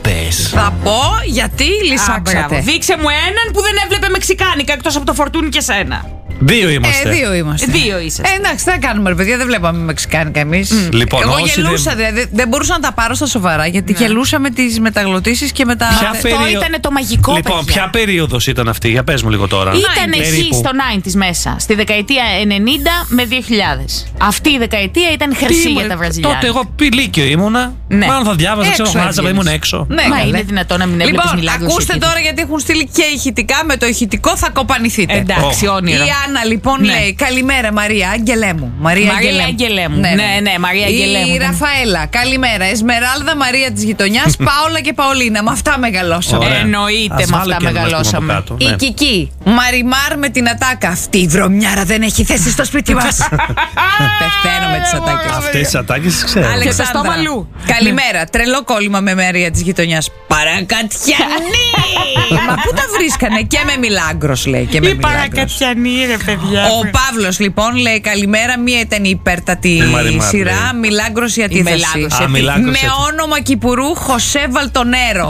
πες. Θα πω γιατί λυσάξατε. Δείξε μου έναν που δεν έβλεπε μεξικάνικα εκτός από το Φορτούνι και σένα. Δύο είμαστε. Δύο είμαστε. Δύο είσαστε. Εντάξει, τι θα κάνουμε, ρε παιδιά, δεν βλέπαμε μεξικάνικα εμείς. Λοιπόν, εγώ όσοι γελούσα, δεν μπορούσα να τα πάρω στα σοβαρά γιατί γελούσα με τις μεταγλωτήσεις και με τα. Αυτό ήταν το μαγικό. Λοιπόν, παιδιά. ποια περίοδος ήταν αυτή, για πες μου λίγο τώρα. Ήταν εκεί στο 90's μέσα, στη δεκαετία 90 με 2000. Αυτή η δεκαετία ήταν χρυσή για τα Βραζιλιάνικα. Τότε εγώ πηλίκιο ήμουνα. Ναι. Μάλλον θα διάβαζα, ξέρω, Έξω μάζαβα, ήμουν έξω. Ναι, Μα καλέ. είναι δυνατόν να μην έβλεπες Λοιπόν, Μιλάγκρος ακούστε εκεί? τώρα γιατί έχουν στείλει και ηχητικά. Με το ηχητικό θα κοπανηθείτε. Εντάξει, όνειρο. Η Άννα λοιπόν Ναι. λέει: καλημέρα, Μαρία, άγγελέ μου. Μαρία Αγγελέ μου. Ναι, Μαρία Αγγελέ μου. Η Ραφαέλα, καλημέρα. Εσμεράλδα, Μαρία της γειτονιάς, Πάολα και Παολίνα. Με αυτά μεγαλώσαμε. Ωραία. Εννοείται, Ας με βάλω αυτά και ένα μεγαλώσαμε. από κάτω, Η ναι. Κική, Μαριμάρ με την ατάκα. Αυτή η βρωμιάρα δεν έχει θέση στο σπίτι μας. Πεθαίνω με τις ατάκες. Αυτές τις ατάκες τις ξέρω. Και το Αλεξάνδρα, στόμα αλλού. καλημέρα. Τρελό κόλλημα με Μαρία της γειτονιάς. Παρακατιανή! Μα πού τα βρίσκανε? Και με Μιλάγκρος λέει. Και με Η Μιλάγκρος. παρακατιανή, ρε παιδιά. Ο Παύλος λοιπόν λέει καλημέρα. Μία ήταν η υπέρτατη Μαριμάρ, σειρά. λέει. Μιλάγκρος η αντίθεση. Μιλάγκρος. Α, Μιλάγκρος, Με έτσι. όνομα Κυπουρού Χωσέ Βαλτονέρο.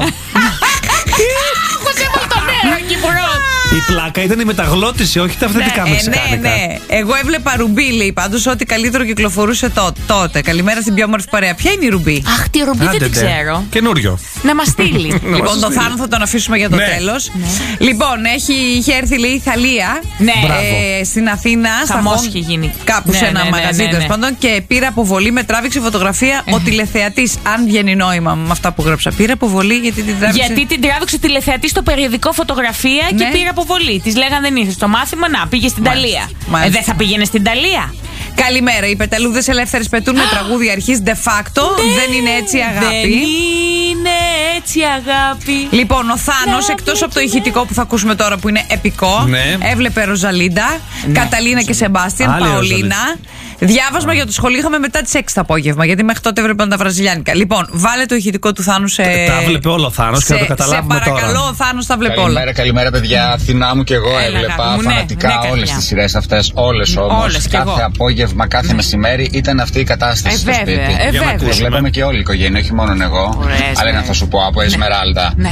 Χωσέ Βαλτονέρο, Κυπουρός. Η πλάκα ήταν η μεταγλώτηση, όχι τα αυθεντικά μεξικάνικα. Ναι. Εγώ έβλεπα Ρουμπί, λέει πάντως ότι καλύτερο κυκλοφορούσε τότε. Καλημέρα στην πιο όμορφη παρέα. Ποια είναι η Ρουμπί? Αχ, τη Ρουμπί δεν Άντε, την ντε. ξέρω. Καινούριο. Να μας στείλει. Λοιπόν, τον Θάνο θα τον αφήσουμε για το Ναι. τέλος. Λοιπόν, είχε έρθει λέει η Θαλία Ναι. στην Αθήνα. Χαμός στα είχε γίνει. Κάπου Ναι, σε ένα ναι, μαγαζί ναι, τέλος ναι. πάντων και πήρα αποβολή. Με τράβηξε φωτογραφία ο τηλεθεατής. Αν βγαίνει νόημα με αυτά που γράψα. Πήρα αποβολή γιατί την τράβηξε. Γιατί την τράβηξε τηλεθεατή στο περιοδικό φωτογραφία και Ναι. πήρε αποβολή. Τη λέγανε δεν ήρθε στο μάθημα, να πήγε στην Μάλιστα. Ιταλία. Μάλιστα. Δεν θα πήγαινε στην Ιταλία. Καλημέρα. Οι πεταλούδες ελεύθερες πετούν με τραγούδι αρχής de facto. Δεν είναι έτσι αγάπη. Δεν είναι έτσι αγάπη. Λοιπόν, ο Θάνος, εκτός από το ηχητικό που θα ακούσουμε τώρα που είναι επικό, Ναι. έβλεπε Ροζαλίντα, Καταλίνα και Σεμπάστιαν, Άλλη Παολίνα. Διάβασμα για το σχολείο είχαμε μετά τις 6 το απόγευμα, γιατί μέχρι τότε έβλεπαν τα βραζιλιάνικα. Λοιπόν, βάλε το ηχητικό του Θάνου σε. Τα βλέπει όλο ο Θάνος και να το καταλάβουμε σε παρακαλώ, τώρα. ο Θάνος τα βλέπει όλα. Καλημέρα, καλημέρα παιδιά. Φθηνά μου και εγώ Έλα, έβλεπα αγάπη μου, ναι, φανατικά ναι, όλες καρδιά. τις σειρές αυτές. Όλες όμως. Όλες κι Κάθε εγώ. απόγευμα, κάθε μεσημέρι ήταν αυτή η κατάσταση στο Βέβαια, σπίτι. Για να βέβαια. ακούσουμε. Το βλέπαμε και όλη η οικογένεια, όχι μόνο εγώ. Ωραία, Αλλά Εσμεράλδα. να θα σου πω από Εσμεράλδα. Ναι.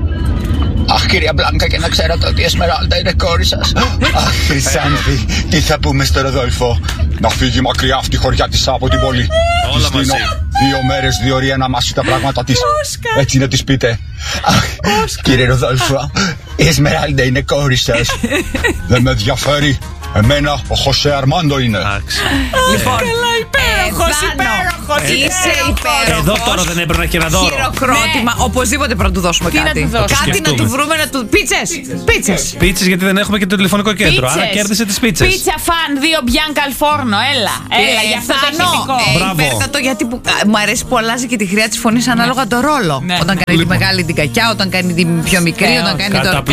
Αχ, κυρία Μπλάνκα, και να ξέρετε ότι η Εσμεράλδα είναι κόρη σας. Αχ, Χρυσάνθη, τι θα πούμε στο Ροδόλφο? Να φύγει μακριά αυτή η χωριά της από την πόλη. Όλα Της δίνω μαζί. 2 μέρες, 2 ώρες να μάσει τα πράγματα της. Έτσι να της πείτε. Αχ, κύριε Ροδόλφο, η Εσμεράλδα είναι κόρη σας. Δεν με ενδιαφέρει. Εμένα ο Χωσέ Αρμάντο είναι. Εντάξει. Λοιπόν, Υπέροχος, Θάνο, υπέροχος, είσαι υπέροχος. υπέροχος. Εδώ τώρα δεν έπαιρνα και ένα δώρο. Χειροκρότημα. Οπωσδήποτε πρέπει να του δώσουμε Τι να κάτι. του δώσουμε? Κάτι να σκεφτούμε. του βρούμε να του. Πίτσες! Πίτσες! Πίτσες γιατί δεν έχουμε και το τηλεφωνικό κέντρο. Άρα Πίτσες. κέρδισε τις πίτσες. Πίτσα φαν, 2 Bianca al forno. Έλα, έλα, για αυτό το Θάνο, ηχητικό. Μπράβο. υπέρτατο γιατί μου αρέσει που αλλάζει και τη χρειά της φωνής ανάλογα το ρόλο. Ναι. Όταν κάνει τη μεγάλη την κακιά, όταν κάνει την πιο μικρή, Θεός. όταν κάνει το. Καταπληκτικό.